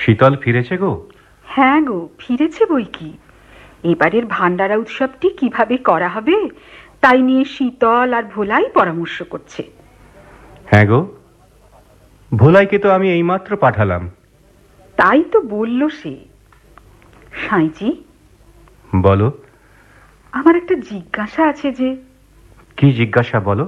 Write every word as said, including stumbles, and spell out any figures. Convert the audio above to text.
শীতল ফিরেছে গো? হ্যাঁ গো, ফিরেছে বই কি। এবারের ভান্ডারা উৎসবটি কিভাবে করা হবে তাই নিয়ে শীতল আর ভোলাই পরামর্শ করছে। হ্যাঁ গো, ভোলাইকে তো আমি এইমাত্র পাঠালাম। তাই তো বলল সে। সাঁইজি, বলো। আমার একটা জিজ্ঞাসা আছে যে। কি জিজ্ঞাসা বলো?